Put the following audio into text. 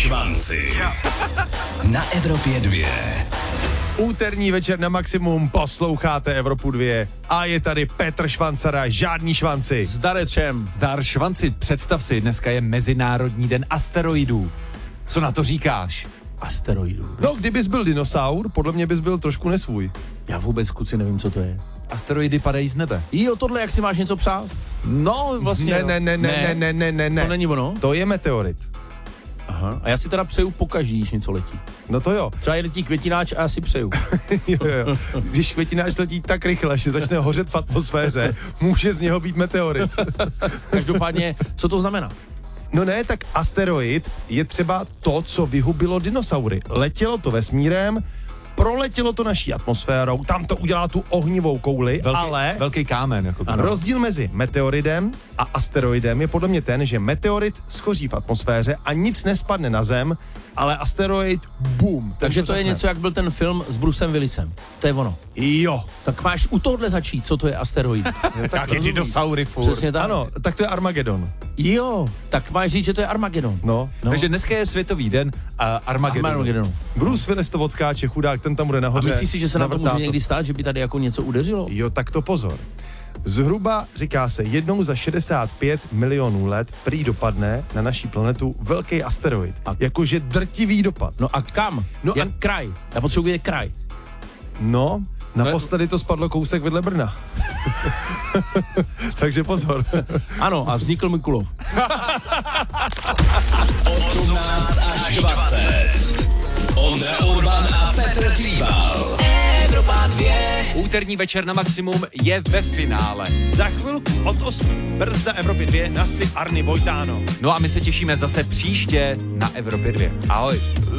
švanci. Na Evropě 2. Úterní večer na maximum, posloucháte Evropu 2 a je tady Petr Švancara, žádný švanci. Zdarec všem. Zdar švanci, představ si, dneska je Mezinárodní den asteroidů. Co na to říkáš? Asteroidů. No, kdybys byl dinosaur, podle mě bys byl trošku nesvůj. Já vůbec, kluci, nevím, co to je. Asteroidy padají z nebe. Jo, tohle, jak si máš něco přát? No, vlastně Ne. To není ono? To je meteorit. Aha. A já si teda přeju pokaždý, když něco letí. No to jo. Třeba je letí květináč a já si přeju. jo. Když květináč letí tak rychle, že začne hořet v atmosféře, může z něho být meteorit. Každopádně, co to znamená? No ne, tak asteroid je třeba to, co vyhubilo dinosaury. Letělo to vesmírem, proletělo to naší atmosférou, tam to udělá tu ohnivou kouli, ale Velký kámen. Jako rozdíl mezi meteoridem a asteroidem je podle mě ten, že meteorit schoří v atmosféře a nic nespadne na Zem, ale asteroid, boom. Takže to je něco, jak byl ten film s Brucem Willisem. To je ono. Jo. Tak máš u tohle začít, co to je asteroid. tak je dinosaury furt. Přesně tak. Ano, tak to je Armagedon. Jo, tak máš říct, že to je Armagedon. No. Takže dneska je světový den Armagedonu. Bruce Willis to odskáče, chudák, ten tam bude A nahoře. myslíš si, že se nám to navrtá může někdy stát, že by tady jako něco udeřilo? Jo, tak to pozor. Zhruba, říká se, jednou za 65 milionů let prý dopadne na naší planetu velký asteroid. Jakože drtivý dopad. No a kam? No Jak kraj? Já potřebuji vědět kraj. No, naposledy to spadlo kousek vedle Brna. Takže pozor. Ano, a vznikl Mikulov. 18 až 20. Ondra Urban a Petr Hříbal. Evropa 2. Úterní večer na maximum je ve finále. Za chvilku od 8. Brzda Evropy 2 na styk Arny Vojtáno. No a my se těšíme zase příště na Evropě 2. Ahoj.